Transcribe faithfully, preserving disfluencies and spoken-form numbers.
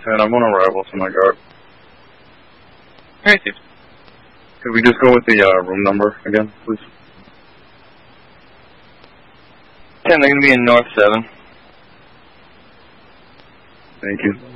ten. I'm on arrival to my guard. Alright, Steve. Could we just go with the uh, room number again, please? ten, they're going to be in North seven. Thank you.